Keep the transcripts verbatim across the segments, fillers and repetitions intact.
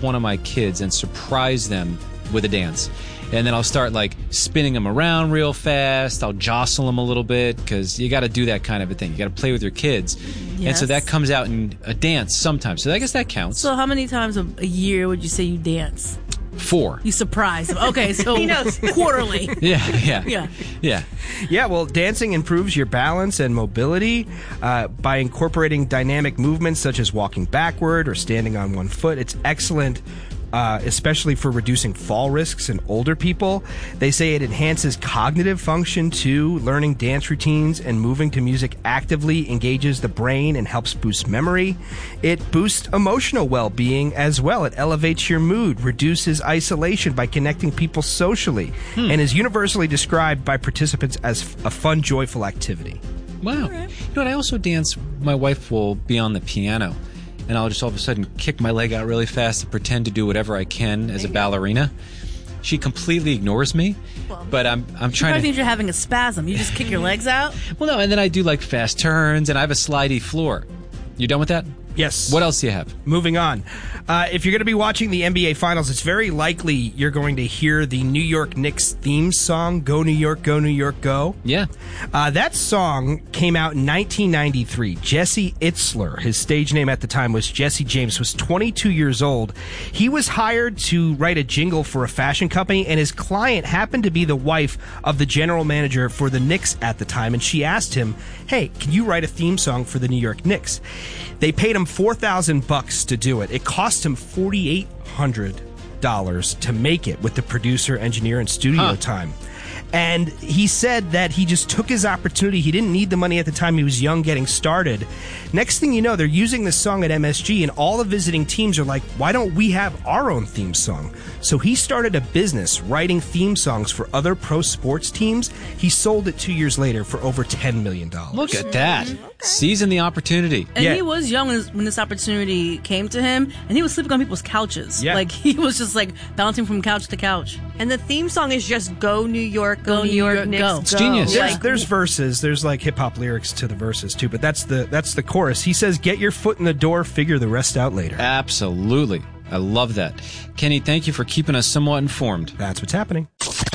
up one of my kids and surprise them with a dance. And then I'll start like spinning them around real fast. I'll jostle them a little bit because you got to do that kind of a thing. You got to play with your kids. Yes. And so that comes out in a dance sometimes. So I guess that counts. So how many times a, a year would you say you dance? Four. You surprise them. Okay, so he knows. Quarterly. Yeah, yeah. Yeah. Yeah. Yeah, well, dancing improves your balance and mobility uh, by incorporating dynamic movements such as walking backward or standing on one foot. It's excellent. Uh, especially for reducing fall risks in older people. They say it enhances cognitive function too. Learning dance routines and moving to music actively engages the brain and helps boost memory. It boosts emotional well-being as well. It elevates your mood, reduces isolation by connecting people socially, hmm. and is universally described by participants as a fun, joyful activity. Wow. Right. You know what? I also dance. My wife will be on the piano, and I'll just all of a sudden kick my leg out really fast and pretend to do whatever I can as a ballerina. She completely ignores me, well, but I'm I'm trying to... think you're having a spasm. You just kick your legs out? Well, no, and then I do like fast turns, and I have a slidey floor. You done with that? Yes. What else do you have? Moving on. Uh, if you're going to be watching the N B A Finals, it's very likely you're going to hear the New York Knicks theme song, Go New York, Go New York, Go. Yeah. Uh, that song came out in nineteen ninety-three. Jesse Itzler, his stage name at the time was Jesse James, was twenty-two years old. He was hired to write a jingle for a fashion company, and his client happened to be the wife of the general manager for the Knicks at the time, and she asked him, hey, can you write a theme song for the New York Knicks? They paid him four thousand bucks to do it. It cost him forty-eight hundred dollars to make it with the producer, engineer, and studio huh. time. And he said that he just took his opportunity. He didn't need the money at the time. He was young, getting started. Next thing you know, they're using this song at M S G, and all the visiting teams are like, why don't we have our own theme song? So he started a business writing theme songs for other pro sports teams. He sold it two years later for over ten million dollars. Look at that. Mm-hmm. Okay. Seizing the opportunity. And yeah. he was young when this opportunity came to him, and he was sleeping on people's couches. Yeah. Like, he was just, like, bouncing from couch to couch. And the theme song is just Go New York, Go, go New York, York Knicks, go. It's genius. There's, Like, there's verses. There's, like, hip-hop lyrics to the verses, too, but that's the that's the chorus. He says, get your foot in the door, figure the rest out later. Absolutely. I love that. Kenny, thank you for keeping us somewhat informed. That's what's happening.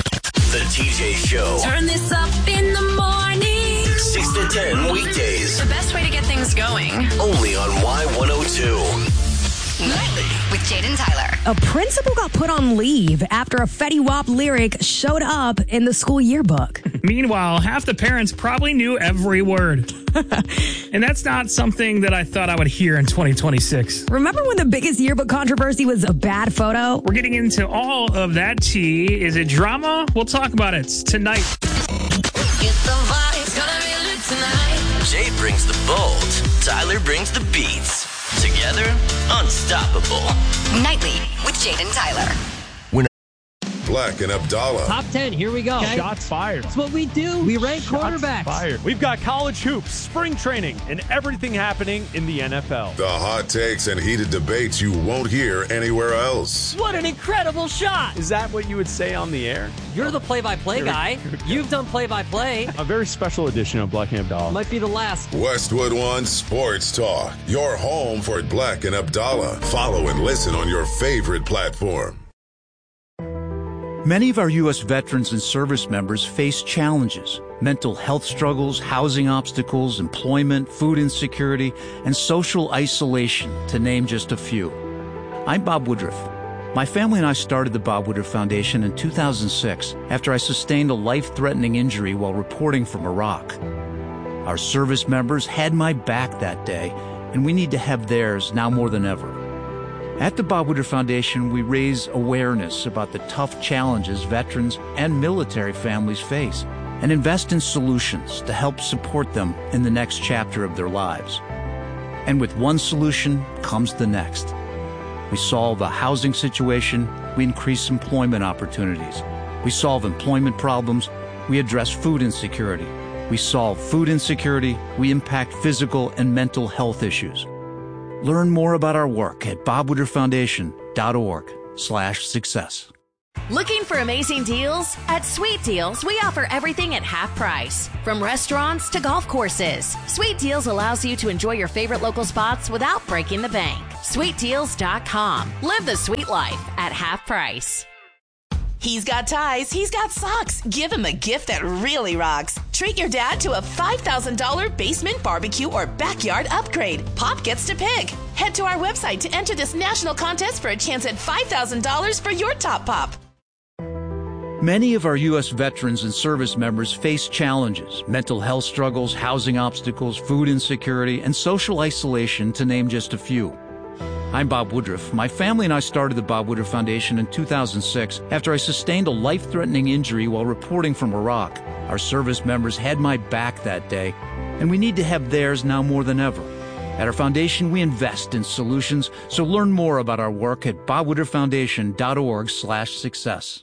The T J Show. Turn this up in the morning. six to ten weekdays. The best way to get things going. Only on Y one oh two. Nightly with Jaden Tyler. A principal got put on leave after a Fetty Wap lyric showed up in the school yearbook. Meanwhile, half the parents probably knew every word. And that's not something that I thought I would hear in twenty twenty-six. Remember when the biggest yearbook controversy was a bad photo? We're getting into all of that tea. Is it drama? We'll talk about it tonight. Get the vibe. It's gonna be lit tonight. Jay brings the bold. Tyler brings the beats. Together, unstoppable. Nightly with Jaden Tyler. Black and Abdallah. Top ten, here we go. Okay. Shots fired. That's what we do. We rank Shots quarterbacks. Fired. We've got college hoops, spring training, and everything happening in the N F L. The hot takes and heated debates you won't hear anywhere else. What an incredible shot. Is that what you would say on the air? You're the play-by-play guy. You've done play-by-play. A very special edition of Black and Abdallah. Might be the last. Westwood One Sports Talk. Your home for Black and Abdallah. Follow and listen on your favorite platform. Many of our U S veterans and service members face challenges: mental health struggles, housing obstacles, employment, food insecurity, and social isolation, to name just a few. I'm Bob Woodruff. My family and I started the Bob Woodruff Foundation in two thousand six after I sustained a life-threatening injury while reporting from Iraq. Our service members had my back that day, and we need to have theirs now more than ever. At the Bob Woodruff Foundation, we raise awareness about the tough challenges veterans and military families face and invest in solutions to help support them in the next chapter of their lives. And with one solution comes the next. We solve a housing situation, we increase employment opportunities. We solve employment problems, we address food insecurity. We solve food insecurity, we impact physical and mental health issues. Learn more about our work at bobwoodrufffoundation.org slash success. Looking for amazing deals? At Sweet Deals, we offer everything at half price. From restaurants to golf courses, Sweet Deals allows you to enjoy your favorite local spots without breaking the bank. sweet deals dot com. Live the sweet life at half price. He's got ties, he's got socks. Give him a gift that really rocks. Treat your dad to a five thousand dollars basement barbecue or backyard upgrade. Pop gets to pick. Head to our website to enter this national contest for a chance at five thousand dollars for your top pop. Many of our U S veterans and service members face challenges, mental health struggles, housing obstacles, food insecurity, and social isolation, to name just a few. I'm Bob Woodruff. My family and I started the Bob Woodruff Foundation in two thousand six after I sustained a life-threatening injury while reporting from Iraq. Our service members had my back that day, and we need to have theirs now more than ever. At our foundation, we invest in solutions, so learn more about our work at bob woodruff foundation dot org slash success.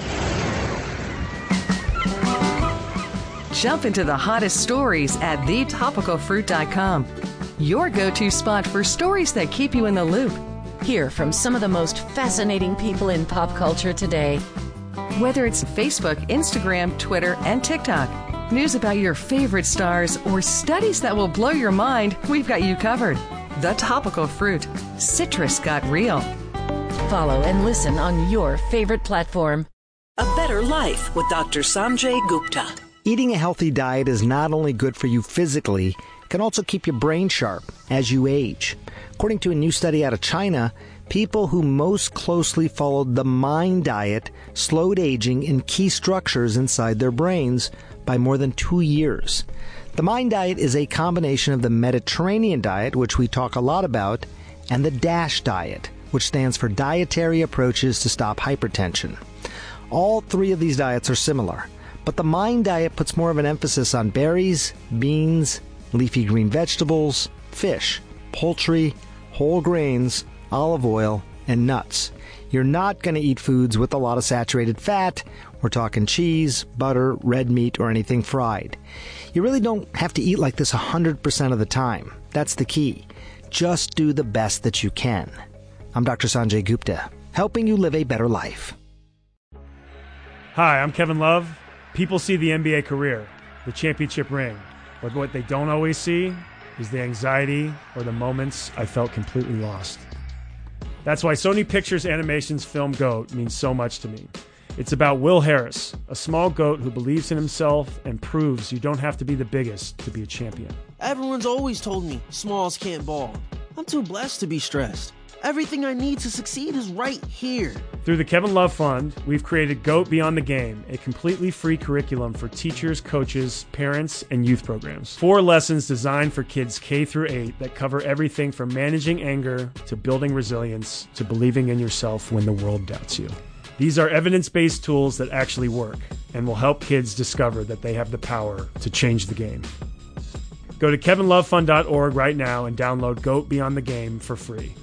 Jump into the hottest stories at the topical fruit dot com. Your go-to spot for stories that keep you in the loop. Hear from some of the most fascinating people in pop culture today. Whether it's Facebook, Instagram, Twitter, and TikTok, news about your favorite stars, or studies that will blow your mind, we've got you covered. The Topical Fruit. Citrus got real. Follow and listen on your favorite platform. A Better Life with Doctor Sanjay Gupta. Eating a healthy diet is not only good for you physically, it can also keep your brain sharp as you age. According to a new study out of China, people who most closely followed the MIND diet slowed aging in key structures inside their brains by more than two years. The MIND diet is a combination of the Mediterranean diet, which we talk a lot about, and the DASH diet, which stands for Dietary Approaches to Stop Hypertension. All three of these diets are similar, but the MIND diet puts more of an emphasis on berries, beans, leafy green vegetables, fish, poultry, whole grains, olive oil, and nuts. You're not going to eat foods with a lot of saturated fat. We're talking cheese, butter, red meat, or anything fried. You really don't have to eat like this one hundred percent of the time. That's the key. Just do the best that you can. I'm Doctor Sanjay Gupta, helping you live a better life. Hi, I'm Kevin Love. People see the N B A career, the championship ring, but what they don't always see is the anxiety or the moments I felt completely lost. That's why Sony Pictures Animation's film GOAT means so much to me. It's about Will Harris, a small goat who believes in himself and proves you don't have to be the biggest to be a champion. Everyone's always told me smalls can't ball. I'm too blessed to be stressed. Everything I need to succeed is right here. Through the Kevin Love Fund, we've created GOAT Beyond the Game, a completely free curriculum for teachers, coaches, parents, and youth programs. Four lessons designed for kids K through eight that cover everything from managing anger to building resilience to believing in yourself when the world doubts you. These are evidence-based tools that actually work and will help kids discover that they have the power to change the game. Go to kevin love fund dot org right now and download GOAT Beyond the Game for free.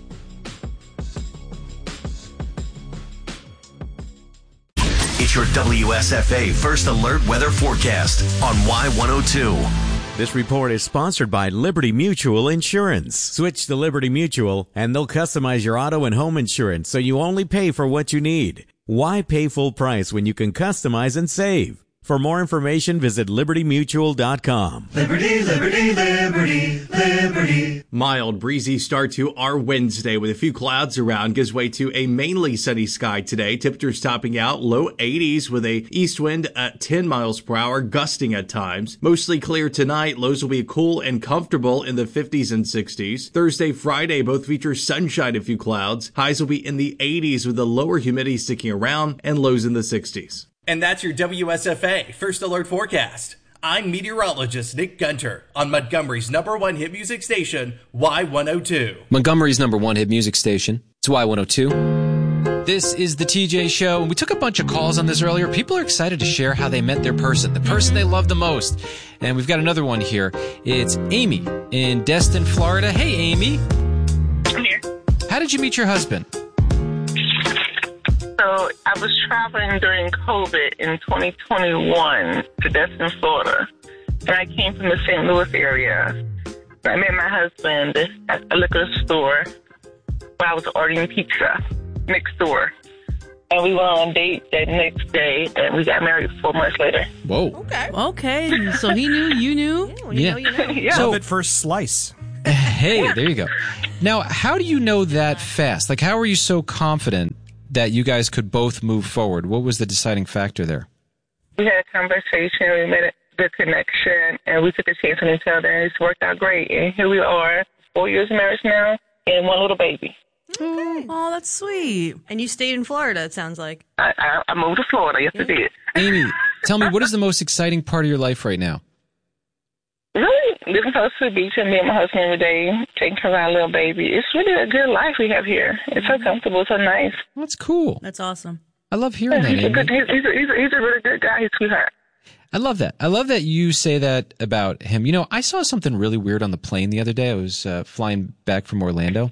It's your W S F A First Alert Weather Forecast on Y one oh two. This report is sponsored by Liberty Mutual Insurance. Switch to Liberty Mutual, and they'll customize your auto and home insurance so you only pay for what you need. Why pay full price when you can customize and save? For more information, visit liberty mutual dot com. Liberty, liberty, liberty, liberty. Mild, breezy start to our Wednesday with a few clouds around gives way to a mainly sunny sky today. Temperatures topping out low eighties with a east wind at ten miles per hour, gusting at times. Mostly clear tonight. Lows will be cool and comfortable in the fifties and sixties. Thursday, Friday both feature sunshine, a few clouds. Highs will be in the eighties with the lower humidity sticking around and lows in the sixties. And that's your W S F A First Alert Forecast. I'm meteorologist Nick Gunter on Montgomery's number one hit music station, Y one oh two. Montgomery's number one hit music station. It's Y one oh two. This is the T J Show. We took a bunch of calls on this earlier. People are excited to share how they met their person, the person they love the most. And we've got another one here. It's Amy in Destin, Florida. Hey, Amy. I'm here. How did you meet your husband? So I was traveling during COVID in twenty twenty-one to Destin, Florida, and I came from the Saint Louis area. I met my husband at a liquor store where I was ordering pizza next door, and we went on a date that next day, and we got married four months later. Whoa. Okay. Okay. So he knew, you knew? Yeah. You know, you know. yeah. So at first slice. Hey, there you go. Now, how do you know that fast? Like, how are you so confident that you guys could both move forward? What was the deciding factor there? We had a conversation, we made a good connection, and we took a chance on each other, and it's worked out great. And here we are, four years of marriage now, and one little baby. Okay. Oh, that's sweet. And you stayed in Florida, it sounds like. I, I, I moved to Florida, yes, I did. Amy, tell me, what is the most exciting part of your life right now? Really, living close to the beach and being with my husband every day, taking care of our little baby. It's really a good life we have here. It's so comfortable, so nice. That's cool. That's awesome. I love hearing that, he's, a Amy. good, he's, he's, a, he's, a, he's a really good guy. He's a sweetheart. I love that. I love that you say that about him. You know, I saw something really weird on the plane the other day. I was uh, flying back from Orlando,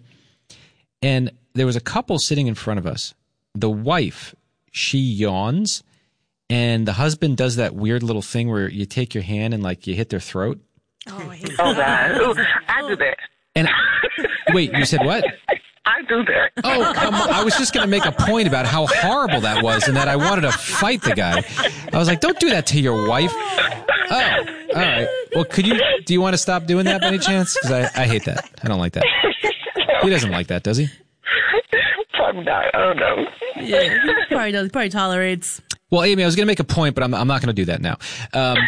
and there was a couple sitting in front of us. The wife, she yawns, and the husband does that weird little thing where you take your hand and, like, you hit their throat. Oh, I hate Oh, God. Ooh, I do that. And wait, you said what? I do that. Oh, come on. I was just going to make a point about how horrible that was and that I wanted to fight the guy. I was like, don't do that to your wife. Oh, all right. Well, could you, do you want to stop doing that by any chance? Because I, I hate that. I don't like that. He doesn't like that, does he? Probably not. I don't know. Yeah, he probably does. He probably tolerates. Well, Amy, I was going to make a point, but I'm, I'm not going to do that now. Um,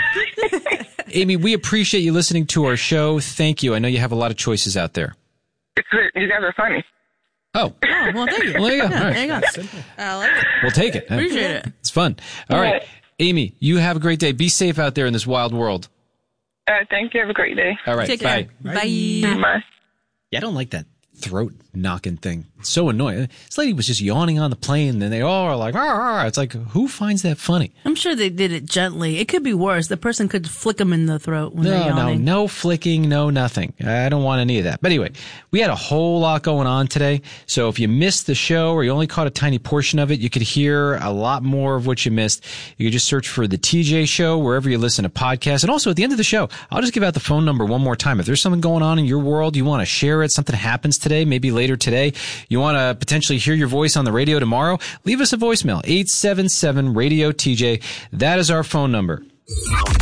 Amy, we appreciate you listening to our show. Thank you. I know you have a lot of choices out there. It's, you guys are funny. Oh. Oh, well, thank you. Well, there you go. Yeah, All right. there you go. I like it. We'll take it. Appreciate it. It's fun. All right. Amy, you have a great day. Be safe out there in this wild world. All right, thank you. Have a great day. All right. Take Bye. care. Bye. Bye. Yeah, I don't like that throat knocking thing. It's so annoying. This lady was just yawning on the plane, and they all are like, "Arr, arr." It's like, who finds that funny? I'm sure they did it gently. It could be worse. The person could flick them in the throat when they're No, no, yawning. no flicking, no nothing. I don't want any of that. But anyway, we had a whole lot going on today. So if you missed the show or you only caught a tiny portion of it, you could hear a lot more of what you missed. You could just search for The T J Show wherever you listen to podcasts. And also at the end of the show, I'll just give out the phone number one more time. If there's something going on in your world, you want to share it, something happens today, maybe later today, you want to potentially hear your voice on the radio tomorrow, leave us a voicemail, eight seven seven radio T J. That is our phone number.